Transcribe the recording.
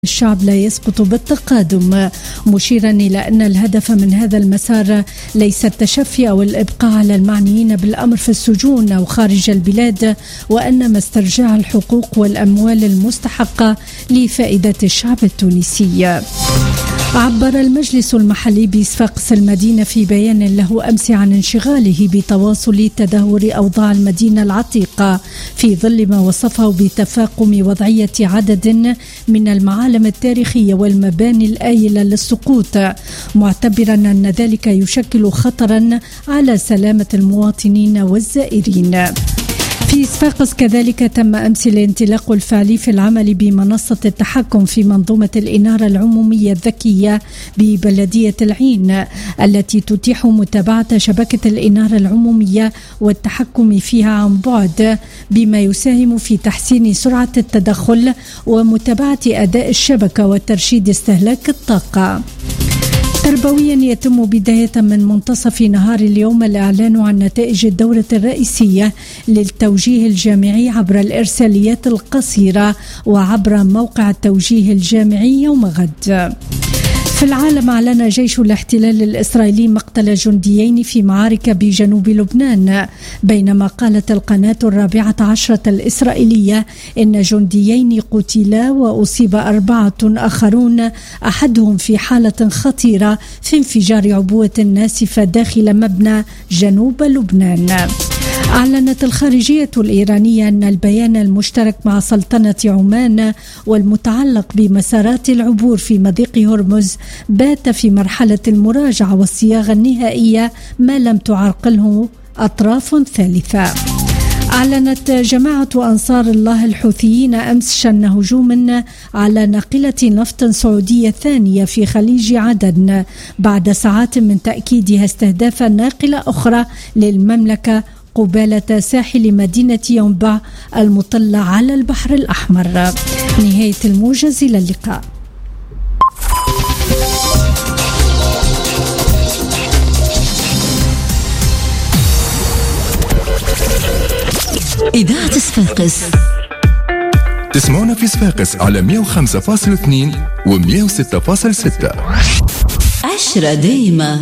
الشعب لا يسقط بالتقادم، مشيرا إلى أن الهدف من هذا المسار ليس التشفي أو الإبقاء على المعنيين بالأمر في السجون أو خارج البلاد، وأنما استرجاع الحقوق والأموال المستحقة لفائدة الشعب التونسي. عبر المجلس المحلي بصفاقس المدينة في بيان له أمس عن انشغاله بتواصل تدهور أوضاع المدينة العتيقة في ظل ما وصفه بتفاقم وضعية عدد من المعالم التاريخية والمباني الآيلة للسقوط، معتبرا أن ذلك يشكل خطرا على سلامة المواطنين والزائرين. في صفاقس كذلك تم أمس الانطلاق الفعلي في العمل بمنصة التحكم في منظومة الإنارة العمومية الذكية ببلدية العين، التي تتيح متابعة شبكة الإنارة العمومية والتحكم فيها عن بعد، بما يساهم في تحسين سرعة التدخل ومتابعة أداء الشبكة وترشيد استهلاك الطاقة. تربويا يتم بداية من منتصف نهار اليوم الإعلان عن نتائج الدورة الرئيسية للتوجيه الجامعي عبر الإرساليات القصيرة وعبر موقع التوجيه الجامعي يوم غد. في العالم، أعلن جيش الاحتلال الإسرائيلي مقتل جنديين في معارك بجنوب لبنان، بينما قالت القناة 14 الإسرائيلية إن جنديين قتلا وأصيب 4 آخرون، أحدهم في حالة خطيرة في انفجار عبوة ناسفة داخل مبنى جنوب لبنان. أعلنت الخارجية الإيرانية أن البيان المشترك مع سلطنة عمان والمتعلق بمسارات العبور في مضيق هرمز بات في مرحلة المراجعة والصياغة النهائية ما لم تعرقله أطراف ثالثة. أعلنت جماعة أنصار الله الحوثيين أمس شن هجوم على ناقلة نفط سعودية ثانية في خليج عدن بعد ساعات من تأكيدها استهداف ناقلة أخرى للمملكة قبالة ساحل مدينة ينبع المطلة على البحر الأحمر. نهاية الموجز، إلى اللقاء. إذاعة صفاقس تسمعنا في صفاقس على 105.2 و 106.6. 10 دايما.